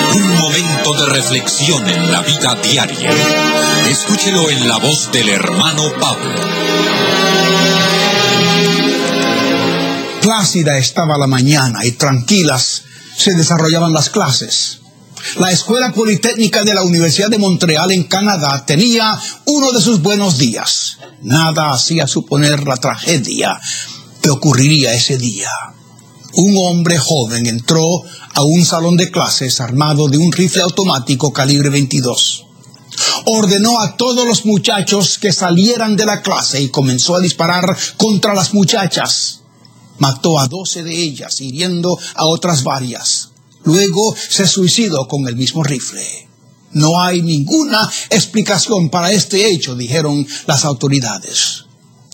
Un momento de reflexión en la vida diaria. Escúchelo en la voz del hermano Pablo. Plácida estaba la mañana y tranquilas se desarrollaban las clases. La Escuela Politécnica de la Universidad de Montreal en Canadá tenía uno de sus buenos días. Nada hacía suponer la tragedia que ocurriría ese día. Un hombre joven entró a un salón de clases armado de un rifle automático calibre 22. Ordenó a todos los muchachos que salieran de la clase y comenzó a disparar contra las muchachas. Mató a 12 de ellas, hiriendo a otras varias. Luego se suicidó con el mismo rifle. No hay ninguna explicación para este hecho, dijeron las autoridades.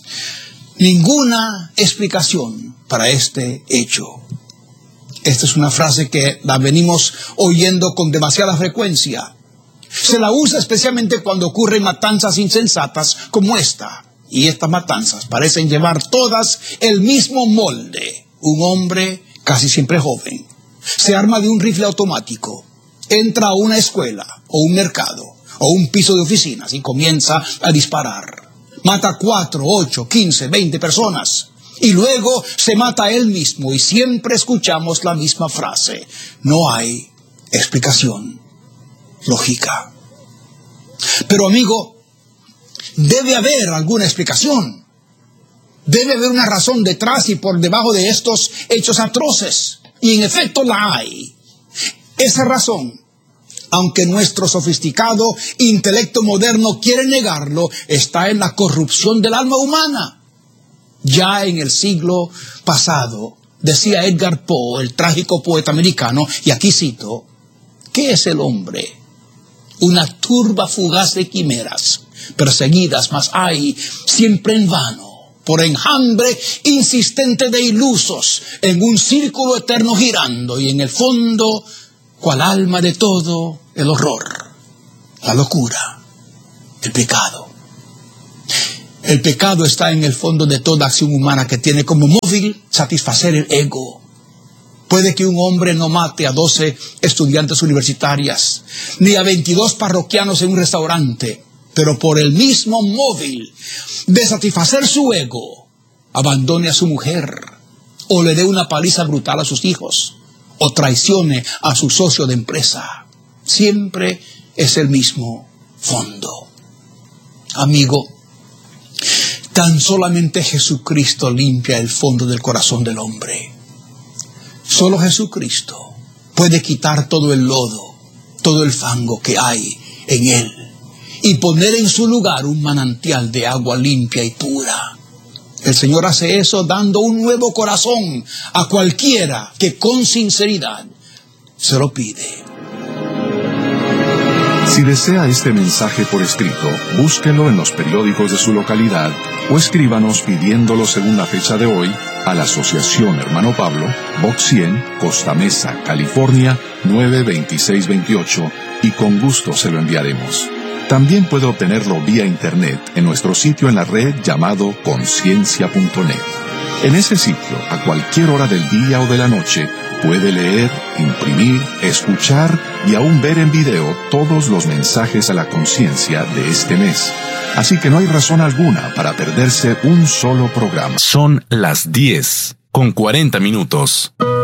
Ninguna explicación para este hecho. Esta es una frase que la venimos oyendo con demasiada frecuencia. Se la usa especialmente cuando ocurren matanzas insensatas como esta. Y estas matanzas parecen llevar todas el mismo molde. Un hombre, casi siempre joven, se arma de un rifle automático, entra a una escuela o un mercado o un piso de oficinas y comienza a disparar. Mata 4, 8, 15, 20 personas. Y luego se mata a él mismo y siempre escuchamos la misma frase. No hay explicación lógica. Pero amigo, debe haber alguna explicación. Debe haber una razón detrás y por debajo de estos hechos atroces. Y en efecto la hay. Esa razón, aunque nuestro sofisticado intelecto moderno quiere negarlo, está en la corrupción del alma humana. Ya en el siglo pasado, decía Edgar Poe, el trágico poeta americano, y aquí cito, ¿qué es el hombre? Una turba fugaz de quimeras, perseguidas, mas hay, siempre en vano, por enjambre insistente de ilusos, en un círculo eterno girando, y en el fondo, cual alma de todo, el horror, la locura, el pecado. El pecado está en el fondo de toda acción humana que tiene como móvil satisfacer el ego. Puede que un hombre no mate a 12 estudiantes universitarias, ni a 22 parroquianos en un restaurante, pero por el mismo móvil de satisfacer su ego, abandone a su mujer, o le dé una paliza brutal a sus hijos, o traicione a su socio de empresa. Siempre es el mismo fondo. Amigo, tan solamente Jesucristo limpia el fondo del corazón del hombre. Solo Jesucristo puede quitar todo el lodo, todo el fango que hay en él y poner en su lugar un manantial de agua limpia y pura. El Señor hace eso dando un nuevo corazón a cualquiera que con sinceridad se lo pide. Si desea este mensaje por escrito, búsquelo en los periódicos de su localidad o escríbanos pidiéndolo según la fecha de hoy a la Asociación Hermano Pablo, Box 100, Costa Mesa, California, 92628 y con gusto se lo enviaremos. También puede obtenerlo vía internet en nuestro sitio en la red llamado conciencia.net. En ese sitio, a cualquier hora del día o de la noche, puede leer, imprimir, escuchar y aún ver en video todos los mensajes a la conciencia de este mes. Así que no hay razón alguna para perderse un solo programa. Son las 10:40.